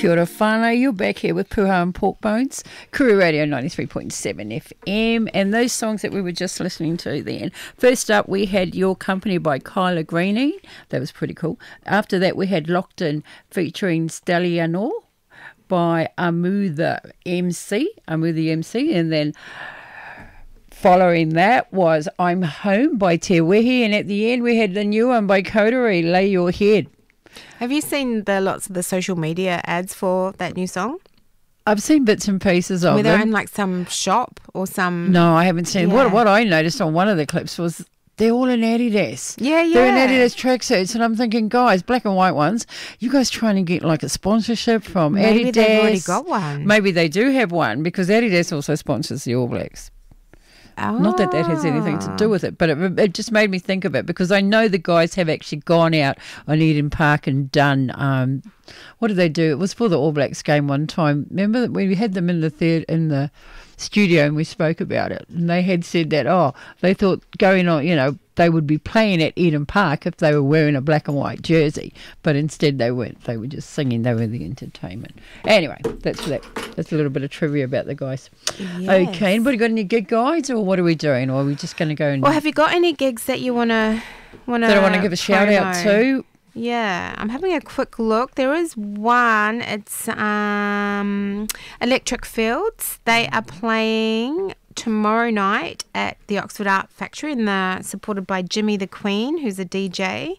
Kia ora whānau, you're back here with Puha and Pork Bones, Kuru Radio 93.7 FM, and those songs that we were just listening to then. First up, we had Your Company by Kyla Greenie. That was pretty cool. After that, we had Locked In featuring Stalliano by Amu the MC, and then following that was I'm Home by Te Wehi, and at the end we had the new one by Coterie, Lay Your Head. Have you seen lots of the social media ads for that new song? I've seen bits and pieces of Where them. they're in like some shop or some... No, I haven't seen. Yeah. What I noticed on one of the clips was they're all in Adidas. Yeah. They're in Adidas tracksuits, and I'm thinking, guys, black and white ones, you guys trying to get like a sponsorship from Adidas? Maybe they've already got one. Maybe they do have one because Adidas also sponsors the All Blacks. Oh. Not that has anything to do with it, but it just made me think of it because I know the guys have actually gone out on Eden Park and done, what did they do? It was for the All Blacks game one time. Remember that we had them in the studio and we spoke about it, and they had said that, they thought going on, they would be playing at Eden Park if they were wearing a black and white jersey, but instead they weren't. They were just singing. They were the entertainment. Anyway, that's that. That's a little bit of trivia about the guys. Yes. Okay, anybody got any gig guides, or what are we doing? Or are we just going to go and... Well, have you got any gigs that you want to that I want to give a shout out to? Yeah, I'm having a quick look. There is one. It's Electric Fields. They are playing tomorrow night at the Oxford Art Factory, and they're supported by Jimmy the Queen, who's a DJ.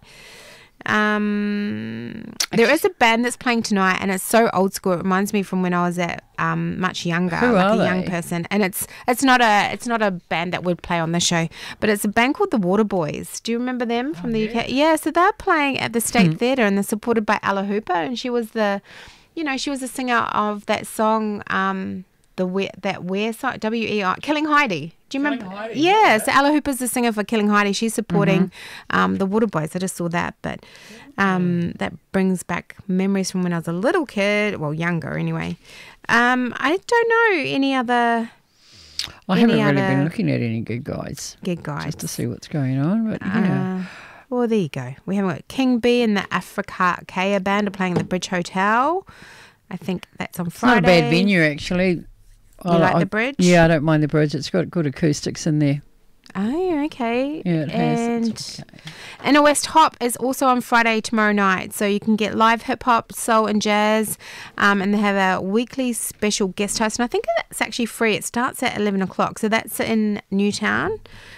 There is a band that's playing tonight, and it's so old school. It reminds me from when I was at much younger, Who like are a young they? person. And it's not a band that would play on the show, but it's a band called the Waterboys. Do you remember them from the UK? Yeah, so they're playing at the State Theatre, and they're supported by Ella Hooper, and she was the singer of that song. That Where song, WER, Killing Heidi. Do you remember? Heidi, yeah, so Ella Hooper's the singer for Killing Heidi. She's supporting the Waterboys. I just saw that, but that brings back memories from when I was a little kid, well, younger anyway. I don't know any other. I haven't really been looking at any gig guides. Just to see what's going on, but yeah. Well, there you go. We haven't got King B and the Africa Kea band are playing at the Bridge Hotel. I think that's on Friday. It's not a bad venue, actually. You like the Bridge? Yeah, I don't mind the Bridge. It's got good acoustics in there. Oh, okay. Yeah, it has. And It's okay. Inner West Hop is also on Friday tomorrow night, so you can get live hip hop, soul, and jazz. And they have a weekly special guest host, and I think it's actually free. It starts at 11 o'clock, so that's in Newtown.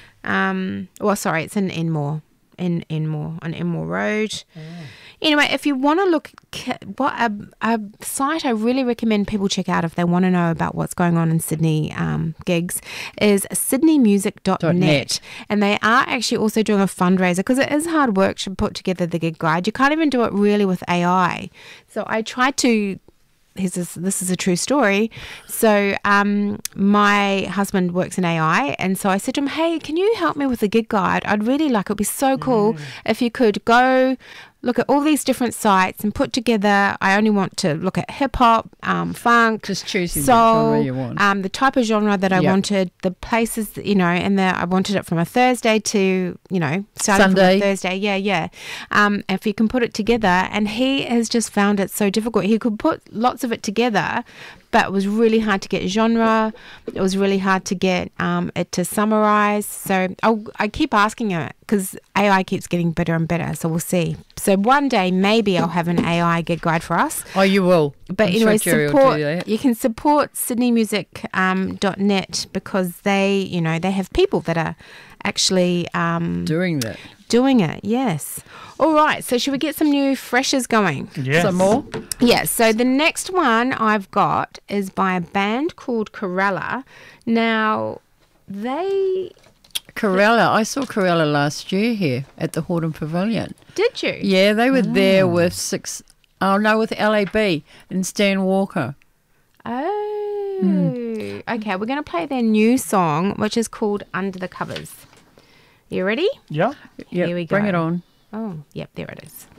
It's in Enmore. On Enmore Road. Anyway, if you want to look at what a site I really recommend people check out if they want to know about what's going on in Sydney gigs is sydneymusic.net. And they are actually also doing a fundraiser because it is hard work to put together the gig guide. You can't even do it really with AI. So I tried to... This is a true story. So my husband works in AI, and so I said to him, hey, can you help me with the gig guide? I'd really like it. It'd be so cool if you could go look at all these different sites and put together, I only want to look at hip-hop, funk, just choosing soul, the genre you want. the type of genre that I wanted, the places, and I wanted it from a Thursday to, starting Sunday. from a Thursday. Yeah. If you can put it together, and he has just found it so difficult. He could put lots of it together, but it was really hard to get genre. It was really hard to get it to summarize. So I keep asking him because AI keeps getting better and better. So we'll see. So one day maybe I'll have an AI gig guide for us. Oh, you will. But I'm anyway, sure Jerry will do that. you can support sydneymusic.net because they have people that are actually doing that. Doing it, yes. All right, so should we get some new freshers going? Yes. Some more? Yes, so the next one I've got is by a band called Corella. Now, Corella. I saw Corella last year here at the Horton Pavilion. Did you? Yeah, they were there with with LAB and Stan Walker. Oh, okay. We're going to play their new song, which is called Under the Covers. You ready? Yeah. Yep, Here we go. bring it on. Oh, yep, there it is.